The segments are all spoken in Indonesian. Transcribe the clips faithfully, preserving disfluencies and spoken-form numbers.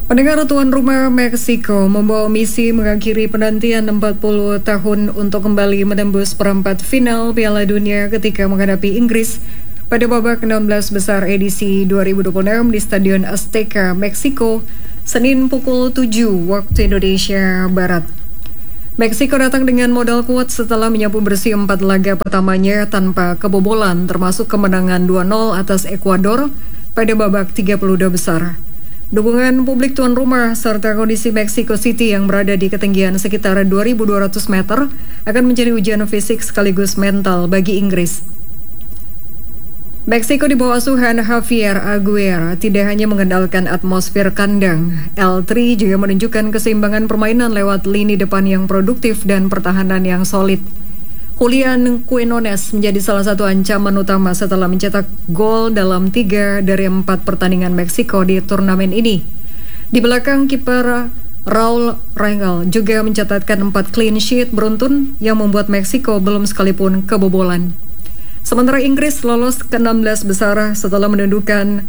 Pendengar, tuan rumah Meksiko membawa misi mengakhiri penantian empat puluh tahun untuk kembali menembus perempat final Piala Dunia ketika menghadapi Inggris pada babak enam belas besar edisi dua ribu dua puluh enam di Stadion Azteca, Meksiko, Senin pukul tujuh waktu Indonesia Barat. Meksiko datang dengan modal kuat setelah menyapu bersih empat laga pertamanya tanpa kebobolan, termasuk kemenangan dua nol atas Ekuador pada babak tiga puluh dua besar. Dukungan publik tuan rumah serta kondisi Mexico City yang berada di ketinggian sekitar dua ribu dua ratus meter akan menjadi ujian fisik sekaligus mental bagi Inggris. Meksiko di bawah asuhan Javier Aguirre tidak hanya mengandalkan atmosfer kandang, El Tri juga menunjukkan keseimbangan permainan lewat lini depan yang produktif dan pertahanan yang solid. Julian Quinones menjadi salah satu ancaman utama setelah mencetak gol dalam tiga dari empat pertandingan Meksiko di turnamen ini. Di belakang kiper Raul Rangel juga mencatatkan empat clean sheet beruntun yang membuat Meksiko belum sekalipun kebobolan. Sementara Inggris lolos ke enam belas besar setelah menundukkan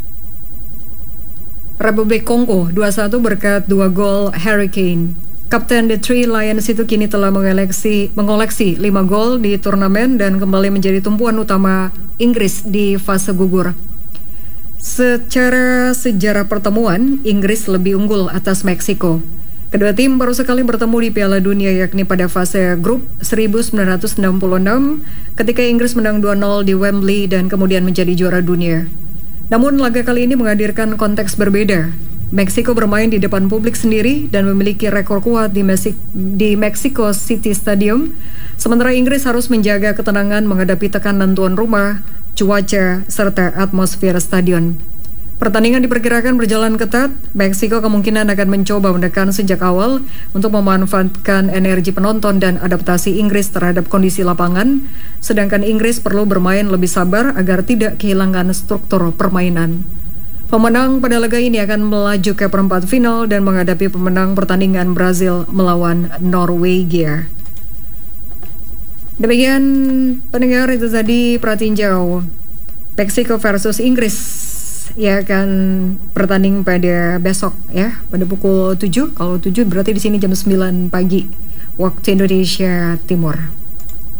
Republik Kongo dua satu berkat dua gol Harry Kane. Kapten The Three Lions itu kini telah mengoleksi, mengoleksi lima gol di turnamen dan kembali menjadi tumpuan utama Inggris di fase gugur. Secara sejarah pertemuan, Inggris lebih unggul atas Meksiko. Kedua tim baru sekali bertemu di Piala Dunia, yakni pada fase grup seribu sembilan ratus enam puluh enam ketika Inggris menang dua nol di Wembley dan kemudian menjadi juara dunia. Namun laga kali ini menghadirkan konteks berbeda. Meksiko bermain di depan publik sendiri dan memiliki rekor kuat di, Mesik- di Mexico City Stadium, sementara Inggris harus menjaga ketenangan menghadapi tekanan tuan rumah, cuaca, serta atmosfer stadion. Pertandingan diperkirakan berjalan ketat. Meksiko kemungkinan akan mencoba menekan sejak awal untuk memanfaatkan energi penonton dan adaptasi Inggris terhadap kondisi lapangan, sedangkan Inggris perlu bermain lebih sabar agar tidak kehilangan struktur permainan. Pemenang pada laga ini akan melaju ke perempat final dan menghadapi pemenang pertandingan Brazil melawan Norwegia. Demikian pendengar, itu tadi pratinjau Meksiko versus Inggris yang akan bertanding pada besok ya, pada pukul tujuh. Kalau tujuh berarti di sini jam sembilan pagi waktu Indonesia Timur.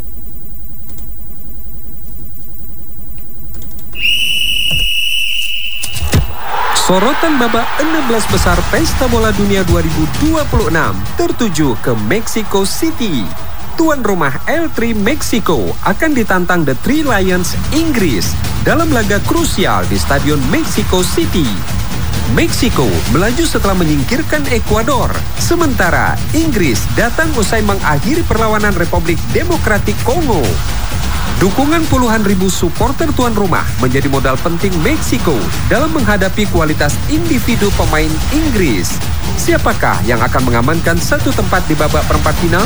Sorotan babak enam belas besar Pesta Bola Dunia dua ribu dua puluh enam tertuju ke Mexico City. Tuan rumah El Tri Meksiko akan ditantang The Three Lions Inggris dalam laga krusial di Stadion Mexico City. Meksiko melaju setelah menyingkirkan Ekuador, sementara Inggris datang usai mengakhiri perlawanan Republik Demokratik Kongo. Dukungan puluhan ribu supporter tuan rumah menjadi modal penting Meksiko dalam menghadapi kualitas individu pemain Inggris. Siapakah yang akan mengamankan satu tempat di babak perempat final?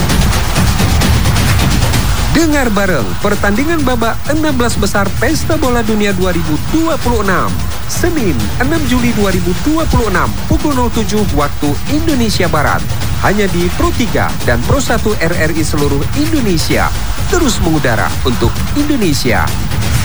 Dengar bareng pertandingan babak enam belas besar Pesta Bola Dunia dua ribu dua puluh enam. Senin enam Juli dua ribu dua puluh enam pukul nol tujuh waktu Indonesia Barat. Hanya di Pro tiga dan Pro satu R R I seluruh Indonesia. Terus mengudara untuk Indonesia.